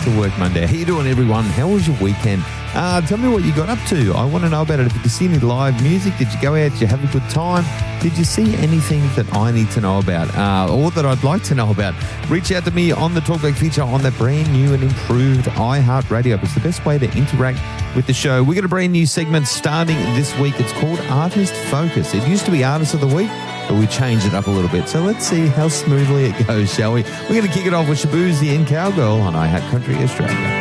to Work Monday. How you doing, everyone? How was your weekend? Tell me what you got up to. I want to know about it. If you could see any live music, did you go out? Did you have a good time? Did you see anything that I need to know about or that I'd like to know about? Reach out to me on the Talkback feature on that brand new and improved iHeartRadio app. It's the best way to interact with the show. We got a brand new segment starting this week. It's called Artist Focus. It used to be Artist of the Week, but we changed it up a little bit. So let's see how smoothly it goes, shall we? We're going to kick it off with Shaboozey and Cowgirl on iHeart Country Australia.